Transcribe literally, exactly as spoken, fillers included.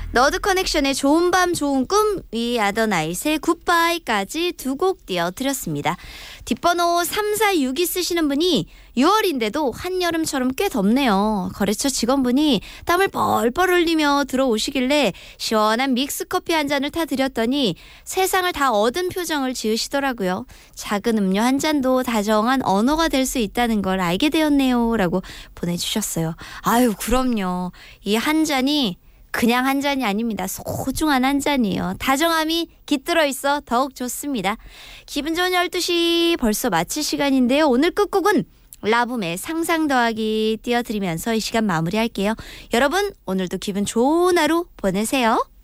너드 커넥션의 좋은 밤 좋은 꿈, 위 아더나잇의 굿바이까지 두 곡 띄워드렸습니다. 뒷번호 삼사육이 쓰시는 분이 유월인데도 한여름처럼 꽤 덥네요. 거래처 직원분이 땀을 뻘뻘 흘리며 들어오시길래 시원한 믹스커피 한 잔을 타드렸더니 세상을 다 얻은 표정을 지으시더라고요. 작은 음료 한 잔도 다정한 언어가 될 수 있다는 걸 알게 되었네요. 라고 보내주셨어요. 아유, 그럼요. 이 한 잔이 그냥 한 잔이 아닙니다. 소중한 한 잔이에요. 다정함이 깃들어 있어 더욱 좋습니다. 기분 좋은 열두 시 벌써 마칠 시간인데요. 오늘 끝곡은 라붐의 상상 더하기 띄워드리면서 이 시간 마무리할게요. 여러분, 오늘도 기분 좋은 하루 보내세요.